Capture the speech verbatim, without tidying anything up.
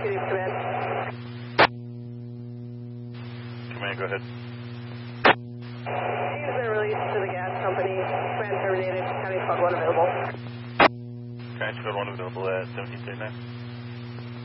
executive command. Command, go ahead. He's been released to the gas company. Command terminated. County Squad one available. County Squad one available at seventeen thirty-nine.